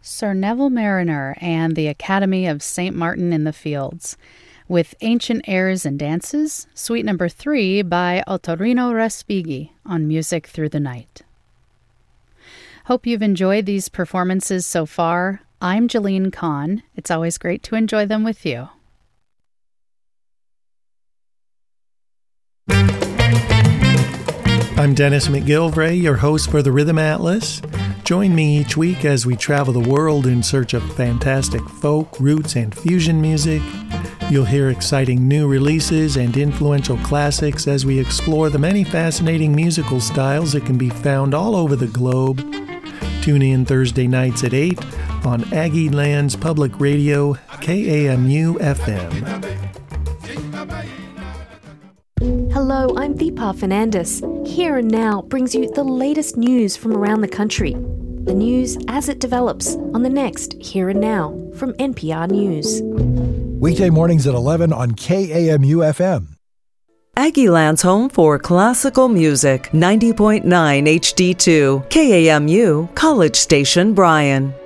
Sir Neville Mariner and the Academy of St. Martin in the Fields, with Ancient Airs and Dances, Suite No. 3 by Ottorino Respighi on Music Through the Night. Hope you've enjoyed these performances so far. I'm Jalene Kahn. It's always great to enjoy them with you. I'm Dennis McGilvray, your host for the Rhythm Atlas. Join me each week as we travel the world in search of fantastic folk, roots, and fusion music. You'll hear exciting new releases and influential classics as we explore the many fascinating musical styles that can be found all over the globe. Tune in Thursday nights at 8 on Aggie Lands Public Radio, KAMU FM. Hello, I'm Deepa Fernandes. Here and Now brings you the latest news from around the country. The news as it develops on the next Here and Now from NPR News. Weekday mornings at 11 on KAMU FM. Aggieland's home for classical music, 90.9 HD2, KAMU, College Station, Bryan.